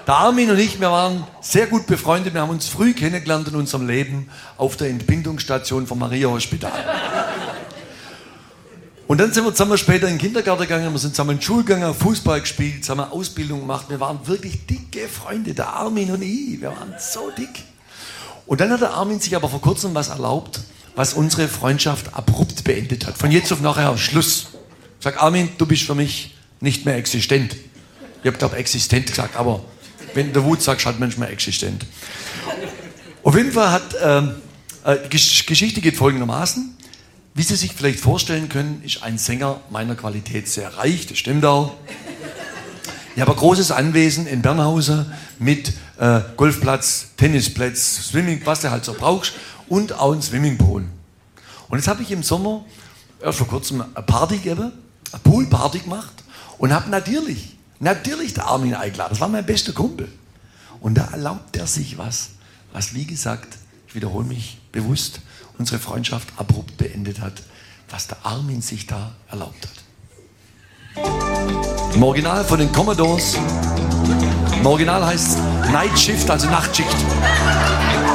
Der Armin und ich, wir waren sehr gut befreundet. Wir haben uns früh kennengelernt in unserem Leben auf der Entbindungsstation vom Maria-Hospital. Und dann sind wir zusammen später in den Kindergarten gegangen, wir sind zusammen in die Schule gegangen, Fußball gespielt, zusammen Ausbildung gemacht. Wir waren wirklich dicke Freunde, der Armin und ich. Wir waren so dick. Und dann hat der Armin sich aber vor kurzem was erlaubt, was unsere Freundschaft abrupt beendet hat. Von jetzt auf nachher Schluss. Ich sag, Armin, du bist für mich nicht mehr existent. Ich habe, glaube existent gesagt, aber wenn du Wut sagst, halt manchmal existent. Auf jeden Fall hat die Geschichte geht folgendermaßen. Wie Sie sich vielleicht vorstellen können, ist ein Sänger meiner Qualität sehr reich, das stimmt auch. Ich habe ein großes Anwesen in Bernhausen mit Golfplatz, Tennisplatz, Swimming, was du halt so brauchst und auch ein Swimmingpool. Und jetzt habe ich im Sommer erst vor kurzem eine Party gegeben, eine Poolparty gemacht und habe natürlich der Armin eingeladen. Das war mein bester Kumpel. Und da erlaubt er sich was wie gesagt, ich wiederhole mich bewusst, unsere Freundschaft abrupt beendet hat, was der Armin sich da erlaubt hat. Im Original von den Commodores. Im Original heißt es Night Shift, also Nachtschicht.